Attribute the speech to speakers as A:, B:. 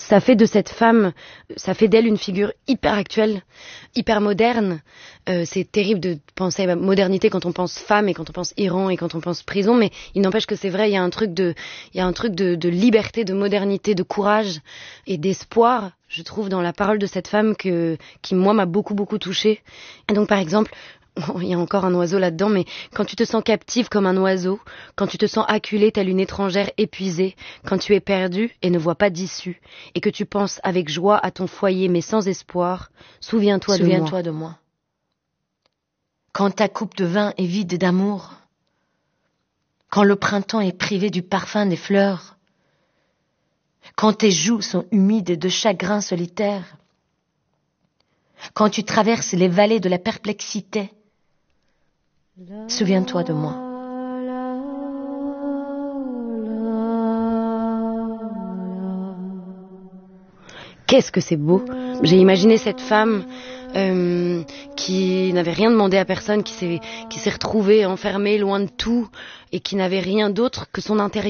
A: ça fait de cette femme, ça fait d'elle une figure hyper actuelle, hyper moderne. C'est terrible de penser à la modernité quand on pense femme et quand on pense Iran et quand on pense prison, mais il n'empêche que c'est vrai, il y a un truc de liberté, de modernité, de courage et d'espoir, je trouve, dans la parole de cette femme qui moi m'a beaucoup touchée. Et donc par exemple, il y a encore un oiseau là-dedans, mais quand tu te sens captive comme un oiseau, quand tu te sens acculée telle une étrangère épuisée, quand tu es perdue et ne vois pas d'issue, et que tu penses avec joie à ton foyer mais sans espoir, souviens-toi de moi.
B: Quand ta coupe de vin est vide d'amour, quand le printemps est privé du parfum des fleurs, quand tes joues sont humides de chagrin solitaire, quand tu traverses les vallées de la perplexité, souviens-toi de moi.
A: Qu'est-ce que c'est beau! J'ai imaginé cette femme qui n'avait rien demandé à personne, qui s'est retrouvée enfermée loin de tout et qui n'avait rien d'autre que son intérieur.